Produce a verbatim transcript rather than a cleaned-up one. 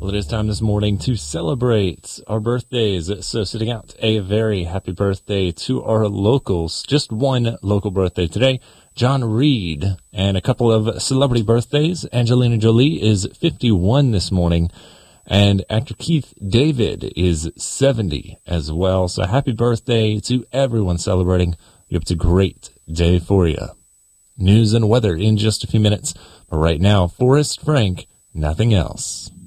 Well, it is time this morning to celebrate our birthdays. So sitting out a very happy birthday to our locals. Just one local birthday today, John Reed, and a couple of celebrity birthdays. Angelina Jolie is fifty-one this morning, and actor Keith David is seventy as well. So happy birthday to everyone celebrating. We hope it's a great day for you. News and weather in just a few minutes. But right now, Forrest Frank, nothing else.